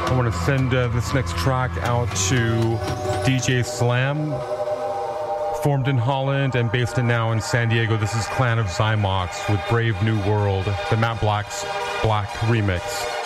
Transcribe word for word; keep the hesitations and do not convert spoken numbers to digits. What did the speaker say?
I want to send uh, this next track out to D J Slam, formed in Holland and based in now in San Diego. This is Clan of Zymox with Brave New World, the Matt Black's Black remix.